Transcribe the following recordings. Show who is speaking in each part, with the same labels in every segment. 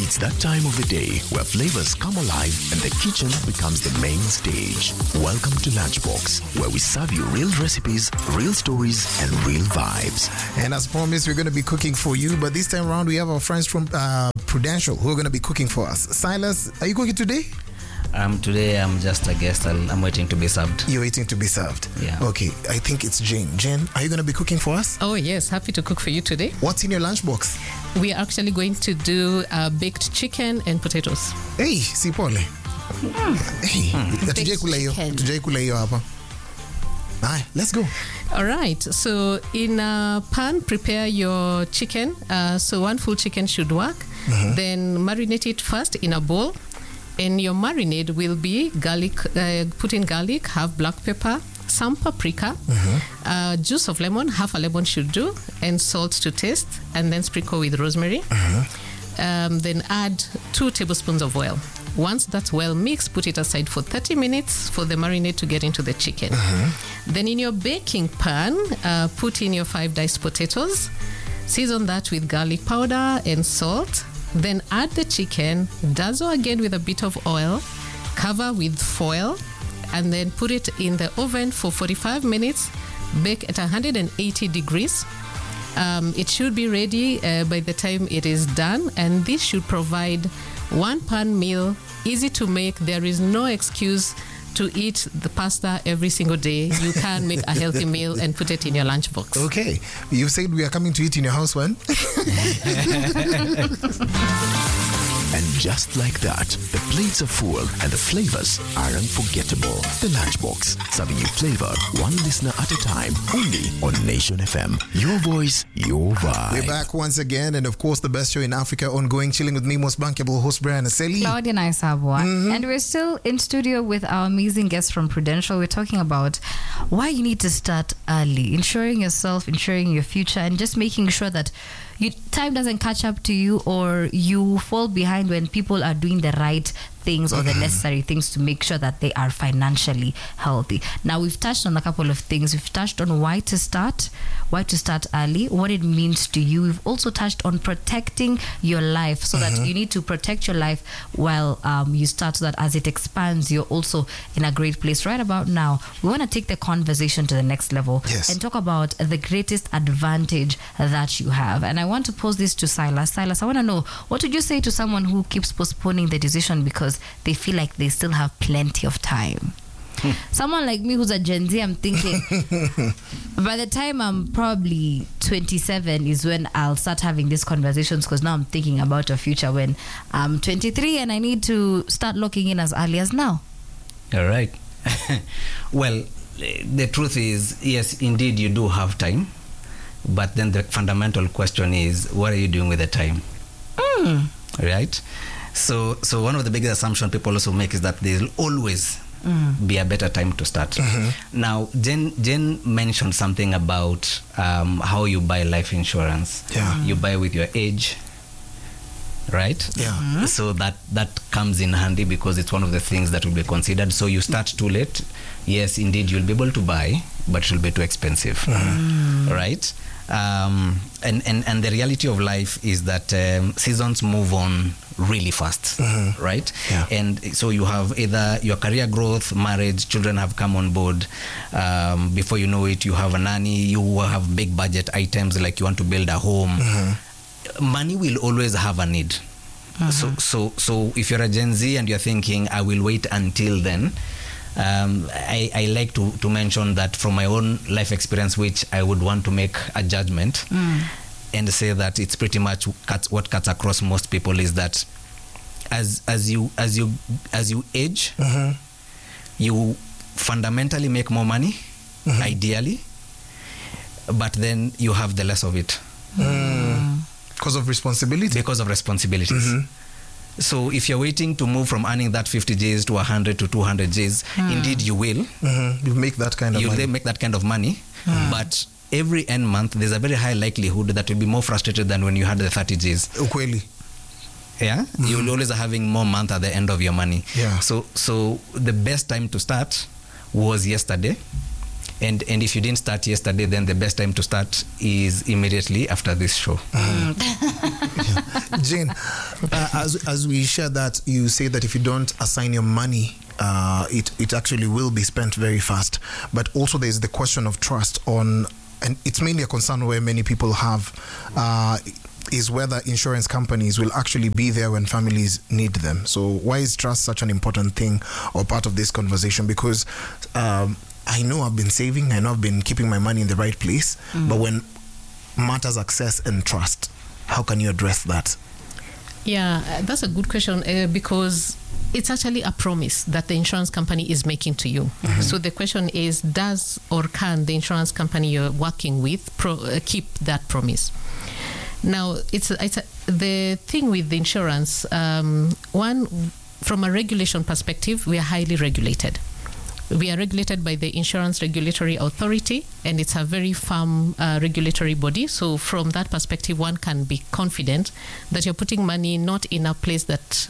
Speaker 1: It's that time of the day where flavors come alive and the kitchen becomes the main stage. Welcome to Lunchbox, where we serve you real recipes, real stories, and real vibes.
Speaker 2: And as promised, we're going to be cooking for you, but this time around we have our friends from Prudential who are going to be cooking for us. Silas, are you cooking today?
Speaker 3: Today I'm just a guest. I'm waiting to be served.
Speaker 2: You're waiting to be served?
Speaker 3: Yeah.
Speaker 2: Okay, I think it's Jane. Jane, are you going to be cooking for us?
Speaker 4: Oh, yes. Happy to cook for you today.
Speaker 2: What's in your lunchbox?
Speaker 4: We are actually going to do baked chicken and potatoes.
Speaker 2: Hey, si pole. Hey, tujai kula hiyo hapa. Aye, let's go.
Speaker 4: All right. So in a pan, prepare your chicken. So 1 full chicken should work. Then marinate it first in a bowl. And your marinade will be garlic, put in garlic, have black pepper, some paprika, juice of lemon, half a lemon should do, and salt to taste, and then sprinkle with rosemary. Then add 2 tablespoons of oil. Once that's well mixed, put it aside for 30 minutes for the marinade to get into the chicken. Then in your baking pan, put in your 5 diced potatoes, season that with garlic powder and salt. Then add the chicken, dazzle again with a bit of oil, cover with foil, and then put it in the oven for 45 minutes. Bake at 180 degrees. It should be ready by the time it is done, and this should provide 1 pan meal, easy to make. There is no excuse to eat the pasta every single day. You can make a healthy meal and put it in your lunchbox.
Speaker 2: Okay. You said we are coming to eat in your house when?
Speaker 1: And just like that, the plates are full and the flavors are unforgettable. The Lunchbox, serving you flavor one listener at a time, only on Nation FM. Your voice, your vibe.
Speaker 2: We're back once again, and of course, the best show in Africa, ongoing, chilling with me, most bankable host Brian Aseli.
Speaker 5: Claudia Naisabwa. And we're still in studio with our amazing guests from Prudential. We're talking about why you need to start early, ensuring yourself, ensuring your future, and just making sure that time doesn't catch up to you or you fall behind when people are doing the right things or the necessary things to make sure that they are financially healthy. Now, we've touched on a couple of things. We've touched on why to start early, what it means to you. We've also touched on protecting your life, so that you need to protect your life while you start, so that as it expands, you're also in a great place. Right about now, we want to take the conversation to the next level and talk about the greatest advantage that you have. And I want to pose this to Silas. Silas, I want to know, what would you say to someone who keeps postponing the decision because they feel like they still have plenty of time? Someone like me who's a Gen Z, I'm thinking by the time I'm probably 27 is when I'll start having these conversations, because now I'm thinking about a future when I'm 23 and I need to start locking in as early as now.
Speaker 3: All right. Well, the truth is, yes, indeed, you do have time. But then the fundamental question is, what are you doing with the time? Right? So one of the biggest assumptions people also make is that there'll always be a better time to start. Now, Jen mentioned something about how you buy life insurance. You buy with your age, right? So that comes in handy because it's one of the things that will be considered. So you start too late. Yes, indeed, you'll be able to buy, but it'll be too expensive, right? And the reality of life is that seasons move on really fast, right? And so you have either your career growth, marriage, children have come on board. Before you know it, you have a nanny, you have big budget items like you want to build a home. Money will always have a need. So if you're a Gen Z and you're thinking, I will wait until then, I like to mention that from my own life experience, which I would want to make a judgment and say that it's pretty much what cuts across most people is that as you age, you fundamentally make more money, ideally, but then you have the less of it
Speaker 2: because of responsibility.
Speaker 3: Because of responsibilities. So if you're waiting to move from earning that 50 Gs to 100 to 200 Gs, indeed you will.
Speaker 2: You make that kind of money.
Speaker 3: You'll make that kind of money. But every end month, there's a very high likelihood that you'll be more frustrated than when you had the 30 Gs.
Speaker 2: Ukweli.
Speaker 3: Yeah? You'll always having more month at the end of your money. So the best time to start was yesterday. And if you didn't start yesterday, then the best time to start is immediately after this show.
Speaker 2: Jane, as we share that, you say that if you don't assign your money, it actually will be spent very fast. But also there's the question of trust on, and it's mainly a concern where many people have, is whether insurance companies will actually be there when families need them. So why is trust such an important thing or part of this conversation? Because I know I've been saving, I know I've been keeping my money in the right place, but when matters access and trust, how can you address that?
Speaker 4: Yeah, that's a good question because it's actually a promise that the insurance company is making to you. So the question is, does or can the insurance company you're working with keep that promise? Now, the thing with the insurance, one, from a regulation perspective, we are highly regulated. We are regulated by the Insurance Regulatory Authority, and it's a very firm regulatory body. So from that perspective, one can be confident that you're putting money not in a place that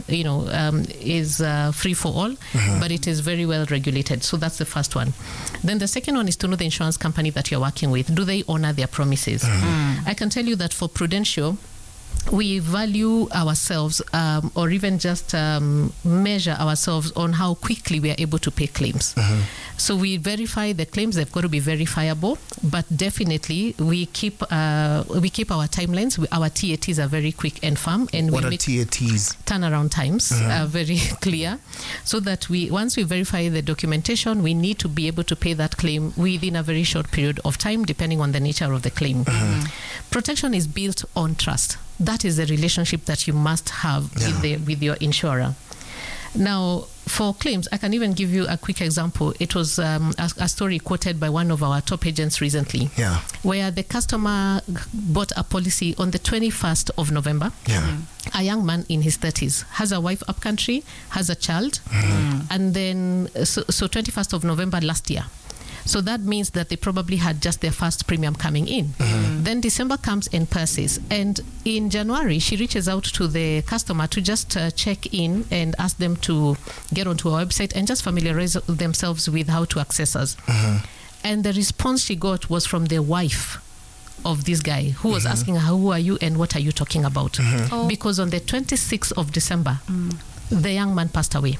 Speaker 4: is free for all, but it is very well regulated. So that's the first one. Then the second one is to know the insurance company that you're working with. Do they honor their promises? I can tell you that for Prudential, we value ourselves or even just measure ourselves on how quickly we are able to pay claims. So we verify the claims. They've got to be verifiable, but definitely we keep our timelines. Our TATs are very quick and firm. And
Speaker 2: what are TATs?
Speaker 4: Turnaround times are very clear, so that once we verify the documentation, we need to be able to pay that claim within a very short period of time, depending on the nature of the claim. Protection is built on trust. That is the relationship that you must have with your insurer. Now, for claims, I can even give you a quick example. It was a story quoted by one of our top agents recently, where the customer bought a policy on the 21st of November. A young man in his 30s, has a wife upcountry, has a child, and then, so 21st of November last year. So that means that they probably had just their first premium coming in. Then December comes and passes. And in January, she reaches out to the customer to just check in and ask them to get onto our website and just familiarize themselves with how to access us. And the response she got was from the wife of this guy, who was asking her, who are you and what are you talking about? Because on the 26th of December, the young man passed away.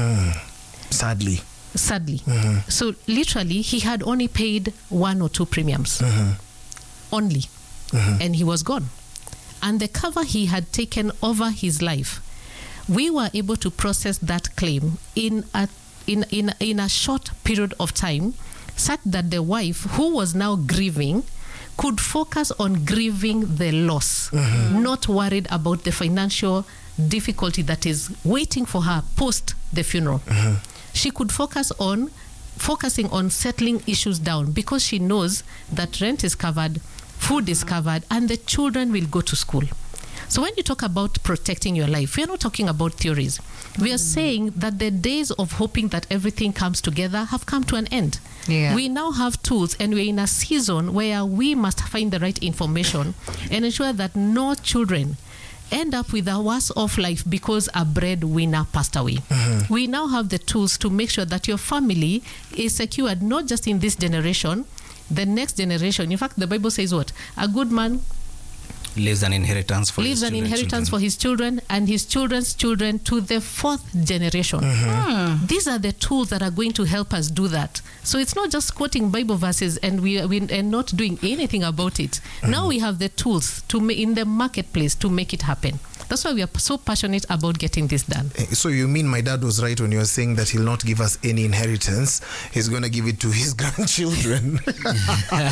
Speaker 2: Sadly. So literally he had only paid 1 or 2 premiums only, and he was gone. And the cover he had taken over his life, we were able to process that claim in a short period of time, such that the wife, who was now grieving, could focus on grieving the loss, not worried about the financial difficulty that is waiting for her post the funeral. She could focusing on settling issues down, because she knows that rent is covered, food is covered, and the children will go to school. So when you talk about protecting your life, we are not talking about theories. We are saying that the days of hoping that everything comes together have come to an end. We now have tools, and we're in a season where we must find the right information and ensure that no children end up with a worse off life because a breadwinner passed away. We now have the tools to make sure that your family is secured, not just in this generation, the next generation. In fact, the Bible says what? A good man
Speaker 3: leaves an inheritance for
Speaker 4: his children and his children's children to the 4th generation. These are the tools that are going to help us do that. So it's not just quoting Bible verses and we not doing anything about it. Now we have the tools in the marketplace to make it happen. That's why we are so passionate about getting this done.
Speaker 2: So you mean my dad was right when you were saying that he'll not give us any inheritance, he's going to give it to his grandchildren?